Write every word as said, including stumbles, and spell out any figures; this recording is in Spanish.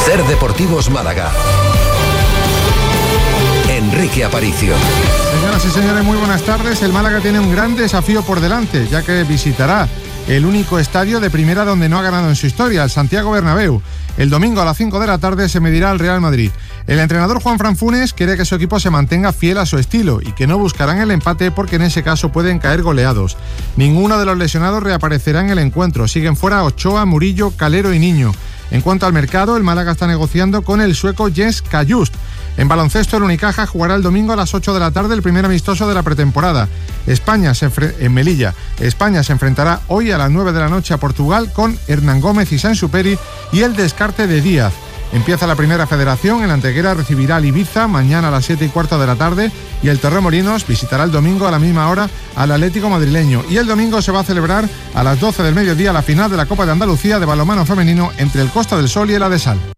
Ser Deportivos Málaga. Enrique Aparicio. Señoras y señores, muy buenas tardes. El Málaga tiene un gran desafío por delante, ya que visitará el único estadio de primera donde no ha ganado en su historia, el Santiago Bernabéu. El domingo a las cinco de la tarde se medirá al Real Madrid. El entrenador Juanfran Funes quiere que su equipo se mantenga fiel a su estilo y que no buscarán el empate porque en ese caso pueden caer goleados. Ninguno de los lesionados reaparecerá en el encuentro. Siguen fuera Ochoa, Murillo, Calero y Niño. En cuanto al mercado, el Málaga está negociando con el sueco Jens Kajust. En baloncesto, el Unicaja jugará el domingo a las ocho de la tarde el primer amistoso de la pretemporada. España se enfre- en Melilla. España se enfrentará hoy a las nueve de la noche a Portugal con Hernán Gómez y Sansuperi y el descarte de Díaz. Empieza la primera federación, el Antequera recibirá al Ibiza mañana a las siete y cuarto de la tarde y el Torremolinos visitará el domingo a la misma hora al Atlético madrileño. Y el domingo se va a celebrar a las doce del mediodía la final de la Copa de Andalucía de balonmano femenino entre el Costa del Sol y el Adesal.